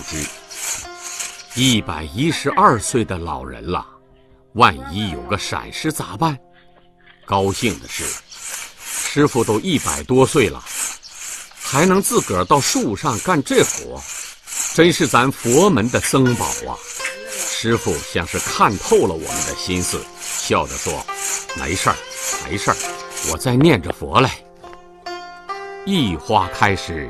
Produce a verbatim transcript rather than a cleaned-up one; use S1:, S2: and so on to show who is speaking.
S1: 知，一百一十二岁的老人了，万一有个闪失咋办？高兴的是，师傅都一百多岁了，还能自个儿到树上干这活，真是咱佛门的僧宝啊！师傅像是看透了我们的心思，笑着说：“没事儿，没事儿，我在念着佛嘞。”一花开时，